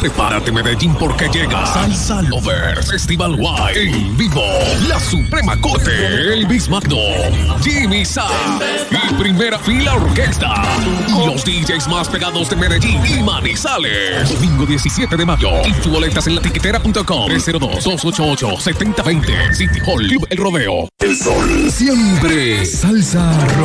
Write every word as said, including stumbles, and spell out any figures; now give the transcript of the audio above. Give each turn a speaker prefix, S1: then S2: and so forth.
S1: Prepárate, Medellín, porque llega Salsa Lovers Festival Wide en vivo. La Suprema Corte, Elvis Magno, Jimmy Sa y Primera Fila Orquesta. Y los D Js más pegados de Medellín y Manizales. Domingo diecisiete de mayo. Y tu boletas en la tiquetera punto com. tres cero dos, dos ocho ocho, siete cero dos cero. City Hall Club El Rodeo. El Sol. Siempre salsa.